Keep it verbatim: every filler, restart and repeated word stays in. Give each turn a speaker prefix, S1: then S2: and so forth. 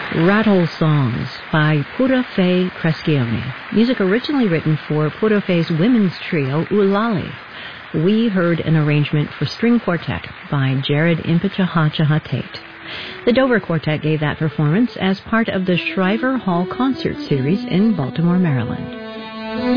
S1: Rattle Songs by Pura Fé Crescione. Music originally written for Pura Fé's women's trio, Ulali. We heard an arrangement for string quartet by Jared Impichahachaha Tate. The Dover Quartet gave that performance as part of the Shriver Hall Concert Series in Baltimore, Maryland.